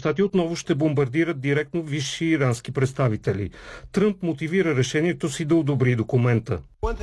щати отново ще бомбардират директно висши ирански представители. Тръмп мотивира решението си да одобри документа.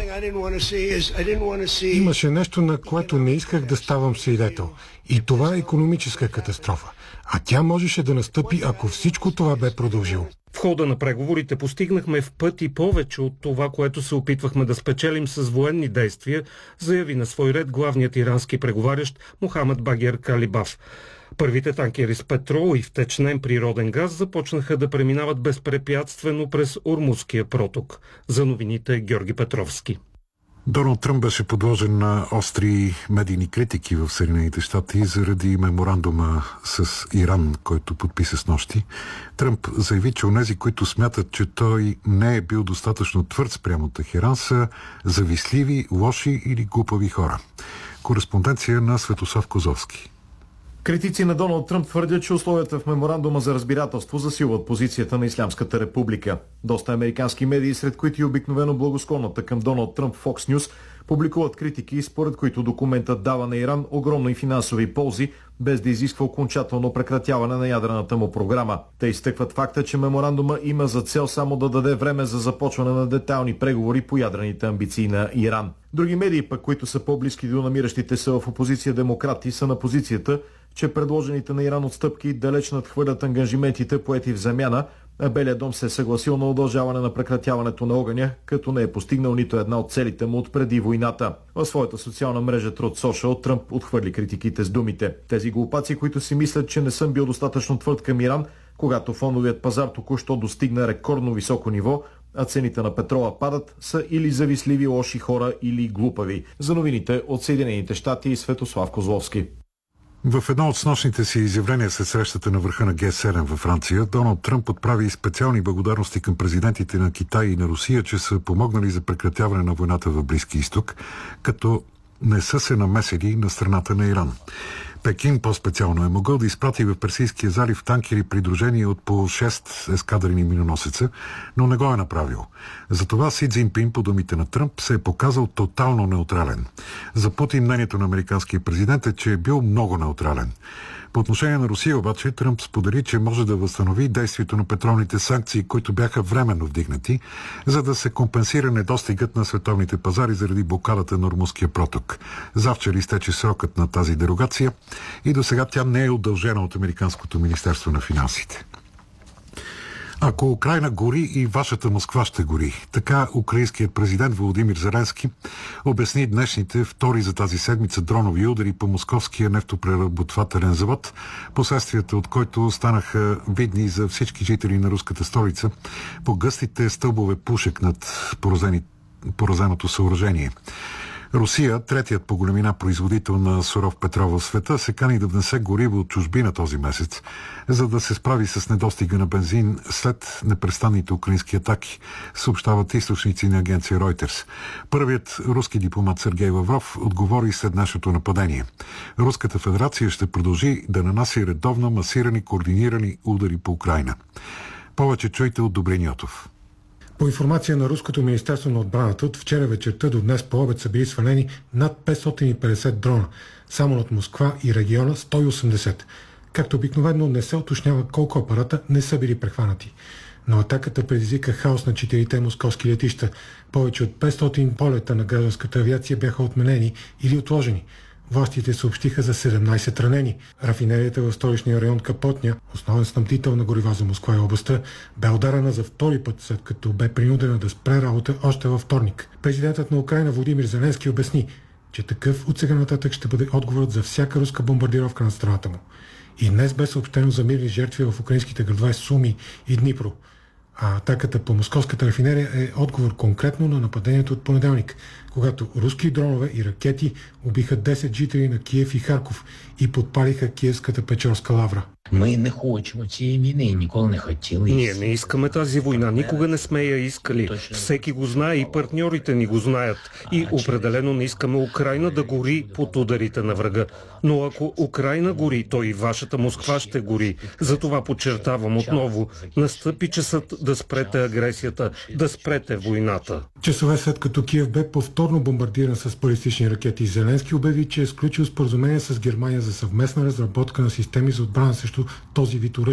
Имаше нещо, на което не исках да ставам свидетел. И това е икономическа катастрофа. А тя можеше да настъпи, ако всичко това бе продължило. В хода на преговорите постигнахме в пъти повече от това, което се опитвахме да спечелим с военни действия, заяви на свой ред главният ирански преговарящ Мохамед Багер Калибаф. Първите танкери с петрол и втечнен природен газ започнаха да преминават безпрепятствено през Ормузския проток. За новините Георги Петровски. Доналд Тръмп беше подложен на остри медийни критики в Съединените щати заради меморандума с Иран, който подписа снощи. Тръмп заяви, че онези, които смятат, че той не е бил достатъчно твърд спрямо Техеран, са завистливи, лоши или глупави хора. Кореспонденция на Светослав Козовски. Критици на Доналд Тръмп твърдят, че условията в меморандума за разбирателство засилват позицията на Ислямската република. Доста американски медии, сред които и обикновено благосклонната към Доналд Тръмп Fox News, публикуват критики, според които документът дава на Иран огромни финансови ползи, без да изисква окончателно прекратяване на ядрената му програма. Те изтъкват факта, че меморандума има за цел само да даде време за започване на детайлни преговори по ядрените амбиции на Иран. Други медии пък, които са по-близки до намиращите се в опозиция демократи, са на позицията, че предложените на Иран отстъпки далеч надхвърлят ангажиментите, поети в замяна, а Белият дом се е съгласил на удължаване на прекратяването на огъня, като не е постигнал нито една от целите му отпреди войната. В своята социална мрежа Truth Social Тръмп отхвърли критиките с думите: тези глупаци, които си мислят, че не съм бил достатъчно твърд към Иран, когато фондовият пазар току-що достигна рекордно високо ниво, а цените на петрола падат, са или завистливи лоши хора, или глупави. За новините от Съединените щати, Светослав Козловски. В едно от снощните си изявления след срещата на върха на Г7 във Франция, Доналд Тръмп отправи специални благодарности към президентите на Китай и на Русия, че са помогнали за прекратяване на войната в Близки изток, като не са се намесили на страната на Иран. Пекин по-специално е могъл да изпрати в Персийския залив танкери, придружени от по 6 ескадрени миноносеца, но не го е направил. Затова Си Цзинпин, по думите на Тръмп, се е показал тотално неутрален. За Путин мнението на американския президент е, че е бил много неутрален. По отношение на Русия обаче, Тръмп сподели, че може да възстанови действието на петролните санкции, които бяха временно вдигнати, за да се компенсира недостигът на световните пазари заради блокадата на Ормузския проток. Завчера изтече срокът на тази дерогация и до сега тя не е удължена от Американското министерство на финансите. Ако Украйна гори, и вашата Москва ще гори. Така украинският президент Володимир Зеленски обясни днешните втори за тази седмица дронови удари по московския нефтопреработвателен завод, последствията от който станаха видни за всички жители на руската столица по гъстите стълбове пушек над поразеното съоръжение. Русия, третият по големина производител на суров петрол в света, се кани да внесе гориво от чужбина този месец, за да се справи с недостига на бензин след непрестанните украински атаки, съобщават източници на агенция Reuters. Първият руски дипломат Сергей Лавров отговори след днешното нападение. Руската федерация ще продължи да нанася редовно масирани, координирани удари по Украйна. Повече чуйте от Добрин Йотов. По информация на Руското министерство на отбраната, от вчера вечерта до днес по обед са били свалени над 550 дрона. Само над Москва и региона 180. Както обикновено не се уточнява колко апарата не са били прехванати. Но атаката предизвика хаос на 4-те московски летища. Повече от 500 полета на гражданската авиация бяха отменени или отложени. Властите съобщиха за 17 ранени. Рафинерията в столичния район Капотня, основен снабдител на горива за Москва и областта, бе ударена за втори път, след като бе принудена да спре работа още във вторник. Президентът на Украйна Володимир Зеленски обясни, че такъв от сега нататък ще бъде отговорът за всяка руска бомбардировка на страната му. И днес бе съобщено за мирни жертви в украинските градове Суми и Днипро. А атаката по московската рафинерия е отговор конкретно на нападението от понеделник, когато руски дронове и ракети убиха 10 жители на Киев и Харков и подпалиха Киевската Печорска лавра. Ми не хочемо цієї війни і ніколи не хотіли. Ние не искаме тази война, никога не сме я искали. Всеки го знае и партньорите ни го знаят. И определено не искаме Украйна да гори под ударите на врага. Но ако Украйна гори, то и вашата Москва ще гори. Затова подчертавам отново, настъпи часът да спрете агресията, да спрете войната. Часове след като Киев бе повторно бомбардиран с балистични ракети, Зеленски обяви, че е сключил споразумение с Германия за съвместна разработка на системи за отбрана срещу този вид оръжие.